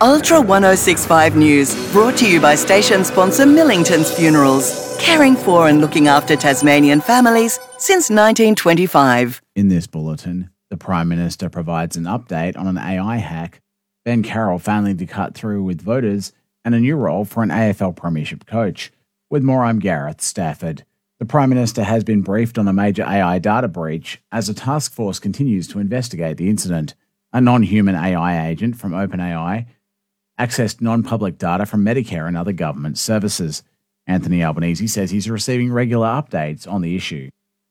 Ultra 1065 News, brought to you by station sponsor Millington's Funerals, caring for and looking after Tasmanian families since 1925. In this bulletin, the Prime Minister provides an update on an AI hack, Ben Carroll failing to cut through with voters, and a new role for an AFL Premiership coach. With more, I'm Gareth Stafford. The Prime Minister has been briefed on a major AI data breach as a task force continues to investigate the incident. A non-human AI agent from OpenAI accessed non-public data from Medicare and other government services. Anthony Albanese says he's receiving regular updates on the issue.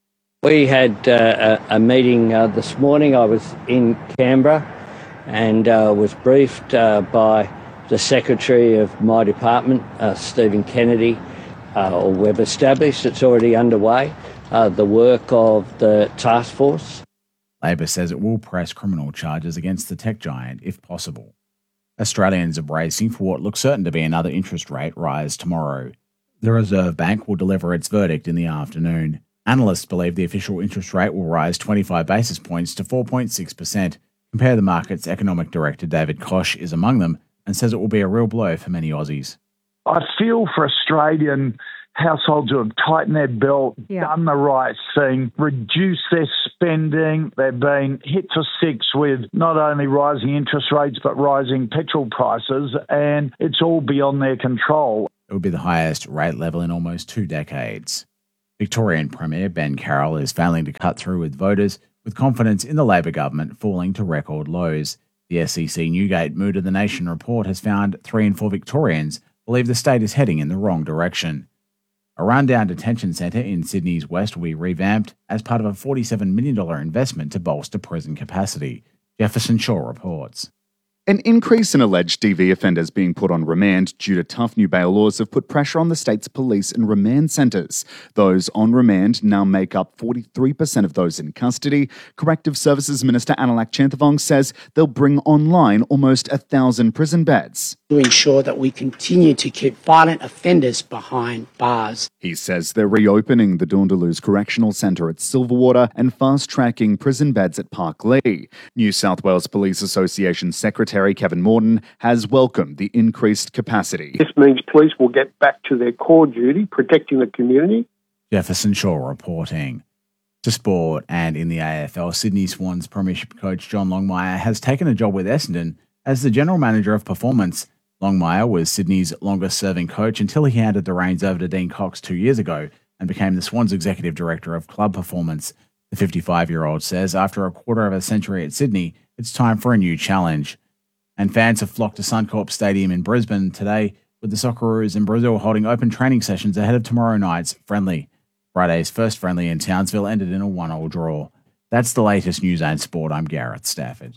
We had a meeting this morning. I was in Canberra and was briefed by the Secretary of my department, Stephen Kennedy, we've established it's already underway, the work of the task force. Labor says it will press criminal charges against the tech giant if possible. Australians are bracing for what looks certain to be another interest rate rise tomorrow. The Reserve Bank will deliver its verdict in the afternoon. Analysts believe the official interest rate will rise 25 basis points to 4.6%. Compare the Market's economic director David Koch is among them and says it will be a real blow for many Aussies. I feel for Australian households who have tightened their belt, done the right thing, reduced their spending. They've been hit for six with not only rising interest rates but rising petrol prices, and it's all beyond their control. It will be the highest rate level in almost 2 decades. Victorian Premier Ben Carroll is failing to cut through with voters, with confidence in the Labor government falling to record lows. The SEC Newgate Mood of the Nation report has found 3 in 4 Victorians believe the state is heading in the wrong direction. A rundown detention centre in Sydney's West will be revamped as part of a $47 million investment to bolster prison capacity. Jefferson Shaw reports. An increase in alleged DV offenders being put on remand due to tough new bail laws have put pressure on the state's police and remand centres. Those on remand now make up 43% of those in custody. Corrective Services Minister Analak Chanthavong says they'll bring online almost 1,000 prison beds to ensure that we continue to keep violent offenders behind bars. He says they're reopening the Dawndalu's Correctional Centre at Silverwater and fast-tracking prison beds at Parklee. New South Wales Police Association Secretary Kevin Morton has welcomed the increased capacity. This means police will get back to their core duty, protecting the community. Jefferson Shaw reporting. To sport, and in the AFL, Sydney Swans Premiership coach John Longmire has taken a job with Essendon as the General Manager of Performance. Longmire was Sydney's longest-serving coach until he handed the reins over to Dean Cox 2 years ago and became the Swans Executive Director of Club Performance. The 55-year-old says after a quarter of a century at Sydney, it's time for a new challenge. And fans have flocked to Suncorp Stadium in Brisbane today, with the Socceroos in Brazil holding open training sessions ahead of tomorrow night's friendly. Friday's first friendly in Townsville ended in a 1-1 draw. That's the latest news and sport. I'm Gareth Stafford.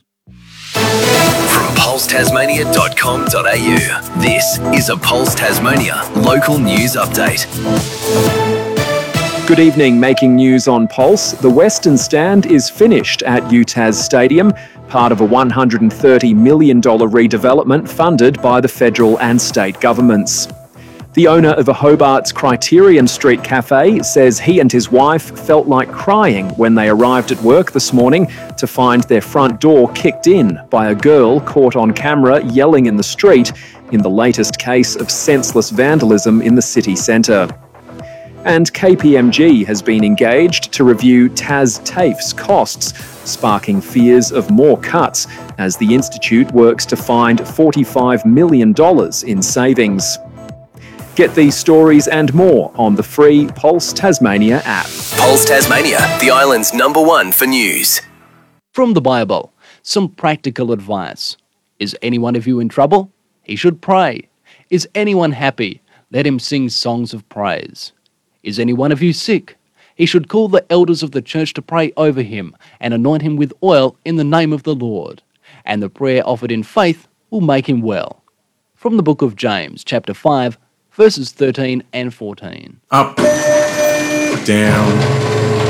From pulsetasmania.com.au, this is a Pulse Tasmania local news update. Good evening. Making news on Pulse. The Western Stand is finished at UTAS Stadium, part of a $130 million redevelopment funded by the federal and state governments. The owner of a Hobart's Criterion Street cafe says he and his wife felt like crying when they arrived at work this morning to find their front door kicked in by a girl caught on camera yelling in the street in the latest case of senseless vandalism in the city centre. And KPMG has been engaged to review TAFE's costs, sparking fears of more cuts as the institute works to find $45 million in savings. Get these stories and more on the free Pulse Tasmania app. Pulse Tasmania, the island's #1 for news. From the Bible, some practical advice. Is any one of you in trouble? He should pray. Is anyone happy? Let him sing songs of praise. Is any one of you sick? He should call the elders of the church to pray over him and anoint him with oil in the name of the Lord. And the prayer offered in faith will make him well. From the book of James, chapter 5, verses 13 and 14. Up, down,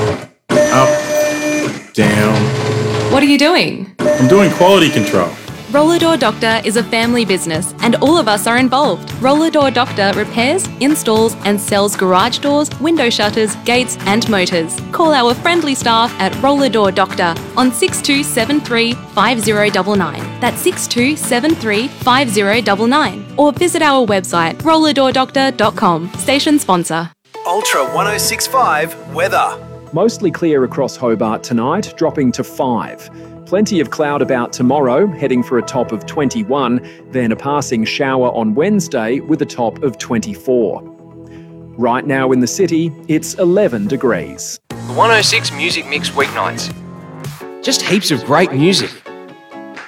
up, down. What are you doing? I'm doing quality control. Roller Door Doctor is a family business and all of us are involved. Roller Door Doctor repairs, installs and sells garage doors, window shutters, gates and motors. Call our friendly staff at Roller Door Doctor on 6273 5099. That's 6273 5099. Or visit our website rollerdoordoctor.com. Station sponsor. Ultra 1065 weather. Mostly clear across Hobart tonight, dropping to 5. Plenty of cloud about tomorrow, heading for a top of 21, then a passing shower on Wednesday with a top of 24. Right now in the city, it's 11 degrees. The 106 Music Mix weeknights. Just heaps of great music.